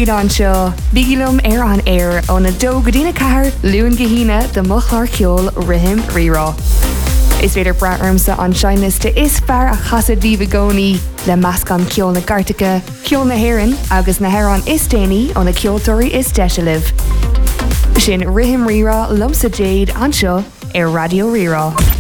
Jade anseo, Bigilum an air on a do godina cahar, Luan Gahina, the Muchlar Kjol, Rihim Rira. Is féidir braarmsa an seinliste is fear a chasad Vivagoni, le mascan Kjol na Gartica, Kjol na Heron, agus na Heron is déni on a Kjoltori is Deshaliv. Sin Rihim Rira, Lumsa Jade anseo, Radio Rira.